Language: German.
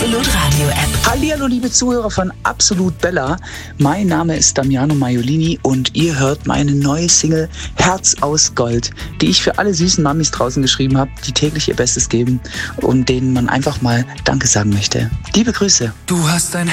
Absolut Radio App. Hallihallo, liebe Zuhörer von Absolut Bella. Mein Name ist Damiano Maiolini und ihr hört meine neue Single Herz aus Gold, die ich für alle süßen Mamis draußen geschrieben habe, die täglich ihr Bestes geben und denen man einfach mal Danke sagen möchte. Liebe Grüße. Du hast ein